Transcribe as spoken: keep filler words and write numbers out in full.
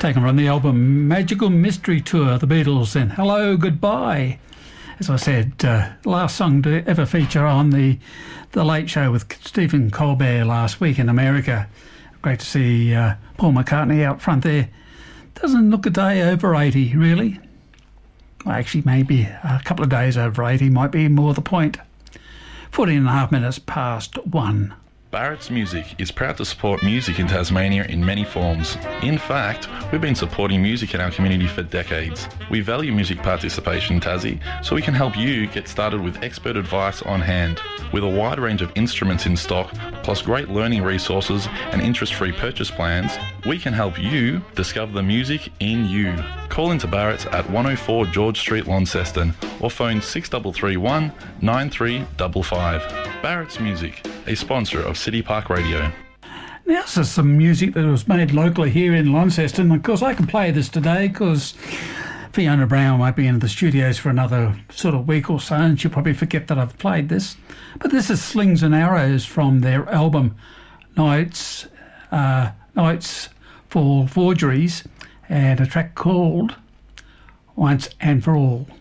Taken from the album Magical Mystery Tour, The Beatles, and Hello, Goodbye. As I said, uh, last song to ever feature on the the Late Show with Stephen Colbert last week in America. Great to see uh, Paul McCartney out front there. Doesn't look a day over eighty, really. Well, actually, maybe a couple of days over eighty might be more the point. fourteen and a half minutes past one. Barrett's Music is proud to support music in Tasmania in many forms. In fact, we've been supporting music in our community for decades. We value music participation in Tassie, so we can help you get started with expert advice on hand. With a wide range of instruments in stock, plus great learning resources and interest-free purchase plans, we can help you discover the music in you. Call into Barrett's at one oh four George Street, Launceston, or phone six three three one, nine three five five. Barrett's Music, a sponsor of City Park Radio. Now, this is some music that was made locally here in Launceston. Of course, I can play this today because Fiona Brown won't be in the studios for another sort of week or so, and she'll probably forget that I've played this. But this is Slings and Arrows from their album Nights, uh, Nights for Forgeries, and a track called Once and For All.